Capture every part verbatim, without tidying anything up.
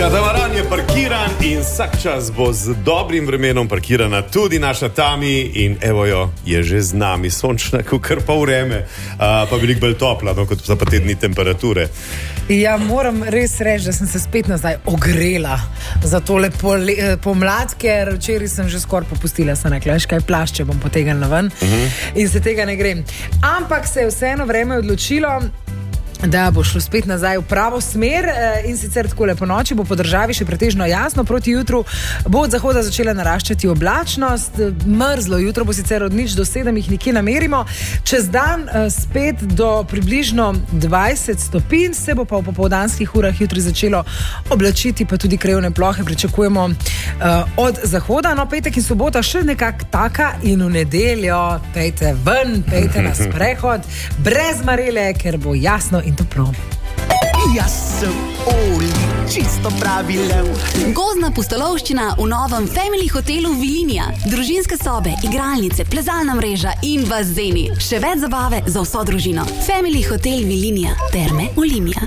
Katamaran je parkiran in vsak čas bo z dobrim vremenom parkirana tudi naša Tami in evo jo, je že z nami, sončna, kar pa vreme, uh, pa veliko bolj topla, no, kot so pa te dni temperature. Ja, moram res reči, da sem se spet nazaj ogrela za tole pomlad, ker včeraj sem že skoraj popustila, sem rekla, veš kaj, plašče bom potegnila ven uh-huh. in se tega ne grem. Ampak se je vseeno vreme odločilo, da bo šlo spet nazaj v pravo smer in sicer takole po noči bo po državi še pretežno jasno, proti jutru bo od zahoda začela naraščati oblačnost, mrzlo jutro bo sicer od nič do sedem jih nikje namerimo, čez dan spet do približno dvajset stopinj, se bo pa v popoldanskih urah jutri začelo oblačiti, pa tudi krajevne plohe pričakujemo uh, od zahoda, no petek in sobota še nekak taka in v nedeljo pejte ven, pejte na sprehod brez marele, ker bo jasno in toplo. Jaz sem Oli, čisto pravi lev. Gozdna pustolovščina v novem Family hotelu Vilinija. Družinske sobe, igralnice, plezalna mreža in bazeni. Še več zabave za vso družino. Family hotel Vilinija. Terme Olimia.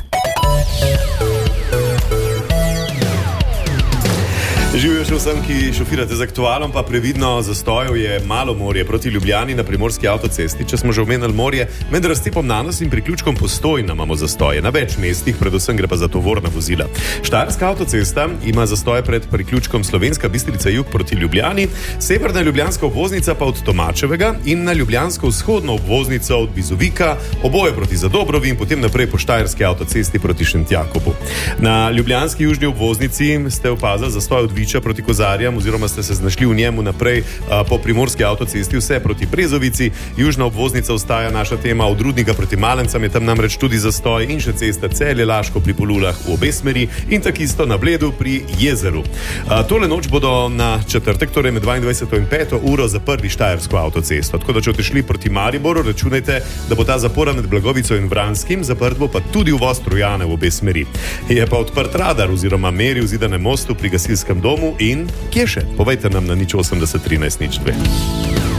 Živijo še vsem, ki šofirate z Aktualom, pa previdno, zastojev je malo morje proti Ljubljani na primorski avtocesti. Če smo že omenili morje, med razcepom Nanos in priključkom Postojna imamo zastoje. Na več mestih, predvsem gre pa za tovorna vozila. Štajerska avtocesta ima zastoje pred priključkom Slovenska Bistrica jug proti Ljubljani, severna ljubljanska obvoznica pa od Tomačevega in na ljubljansko vzhodno obvoznico od Bizovika, oboje proti Zadobrovi in potem naprej po štajerski avtocesti proti Šentjakobu. Na ljubljanski južni obvoznici ste opazili zastoj od Viča proti Kozarjam, oziroma ste se znašli v njemu naprej a, po primorski avtocesti, vse proti Brezovici. Južna obvoznica ostaja naša tema, od Rudnika proti Malencam je tam namreč tudi zastoj in še cesta Celje-Laško pri Polulah v obe smeri in takisto na Bledu pri Jezeru. A, tole noč bodo na četrtek, torej med dvaindvajseto in peto uro zaprli štajersko avtocesto. Tako da, če boste šli proti Mariboru, računajte, da bo ta zapora med Blagovico in Vranskim, zaprt bo pa tudi uvoz Trojane v obe smeri. Je pa odprt radar oziroma meri v Zidanem mostu pri gasilskem domu in kje še? Povejte nam na nič osemdeset trinajst nič dve.